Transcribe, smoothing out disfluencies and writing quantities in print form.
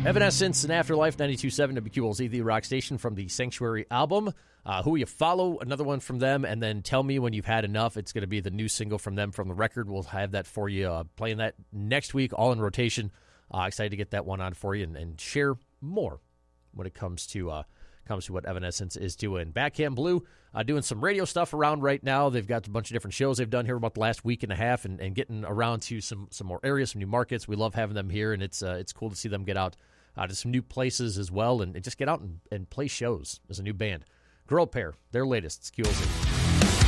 Evanescence and Afterlife, 92.7 WQLZ, the rock station from the Sanctuary album. Who You Follow, another one from them, and then Tell Me When You've Had Enough. It's going to be the new single from them from the record. We'll have that for you, playing that next week, all in rotation. Excited to get that one on for you and share more when it comes to what Evanescence is doing. Backhand Blue, doing some radio stuff around right now. They've got a bunch of different shows they've done here about the last week and a half, and getting around to some more areas, some new markets. We love having them here, and it's cool to see them get out to some new places as well, and just get out and play shows as a new band. Girl Pair, their latest. It's QLZ.